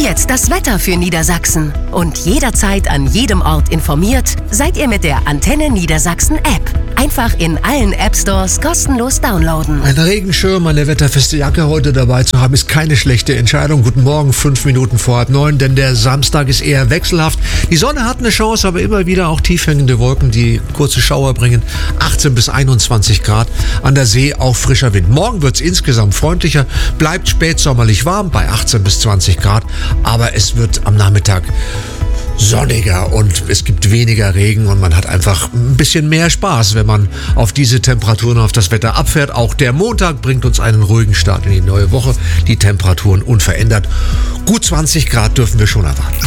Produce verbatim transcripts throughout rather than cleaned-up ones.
jetzt das Wetter für Niedersachsen. Und jederzeit an jedem Ort informiert seid ihr mit der Antenne Niedersachsen App. Einfach in allen App-Stores kostenlos downloaden. Ein Regenschirm, eine wetterfeste Jacke heute dabei zu haben, ist keine schlechte Entscheidung. Guten Morgen, fünf Minuten vor halb neun, denn der Samstag ist eher wechselhaft. Die Sonne hat eine Chance, aber immer wieder auch tiefhängende Wolken, die kurze Schauer bringen. achtzehn bis einundzwanzig Grad, an der See auch frischer Wind. Morgen wird es insgesamt freundlicher, bleibt spätsommerlich warm bei achtzehn bis zwanzig Grad, aber es wird am Nachmittag sonniger und es gibt weniger Regen und man hat einfach ein bisschen mehr Spaß, wenn man auf diese Temperaturen, auf das Wetter abfährt. Auch der Montag bringt uns einen ruhigen Start in die neue Woche. Die Temperaturen unverändert. Gut zwanzig Grad dürfen wir schon erwarten.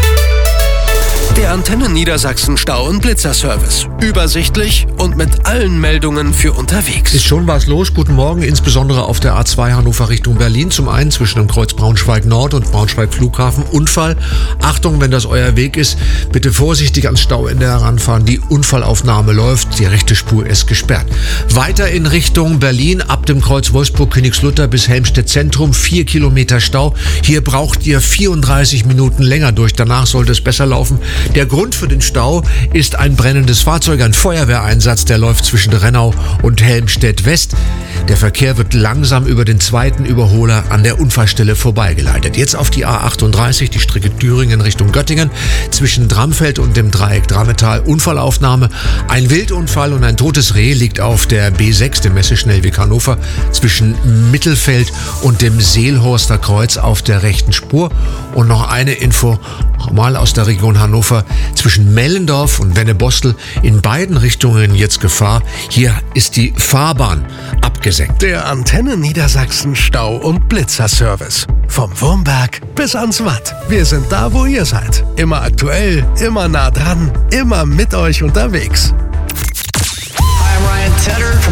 Der Antenne Niedersachsen Stau- und Blitzerservice. Übersichtlich und mit allen Meldungen für unterwegs. Ist schon was los. Guten Morgen, insbesondere auf der A zwei Hannover Richtung Berlin. Zum einen zwischen dem Kreuz Braunschweig Nord und Braunschweig Flughafen. Unfall. Achtung, wenn das euer Weg ist, bitte vorsichtig ans Stauende heranfahren. Die Unfallaufnahme läuft. Die rechte Spur ist gesperrt. Weiter in Richtung Berlin ab dem Kreuz Wolfsburg-Königslutter bis Helmstedt Zentrum. Vier Kilometer Stau. Hier braucht ihr vierunddreißig Minuten länger durch. Danach sollte es besser laufen. Der Grund für den Stau ist ein brennendes Fahrzeug, ein Feuerwehreinsatz, der läuft zwischen Rennau und Helmstedt West. Der Verkehr wird langsam über den zweiten Überholer an der Unfallstelle vorbeigeleitet. Jetzt auf die A achtunddreißig, die Strecke Thüringen Richtung Göttingen, zwischen Dramfeld und dem Dreieck Drametal. Unfallaufnahme, ein Wildunfall und ein totes Reh liegt auf der B sechs, dem Messeschnellweg Hannover, zwischen Mittelfeld und dem Seelhorster Kreuz auf der rechten Spur. Und noch eine Info, mal aus der Region Hannover, zwischen Mellendorf und Wennebostel in beiden Richtungen jetzt Gefahr. Hier ist die Fahrbahn abgesenkt. Der Antenne Niedersachsen Stau- und Blitzerservice. Vom Wurmberg bis ans Watt. Wir sind da, wo ihr seid. Immer aktuell, immer nah dran, immer mit euch unterwegs. Hi, I'm Ryan Tedder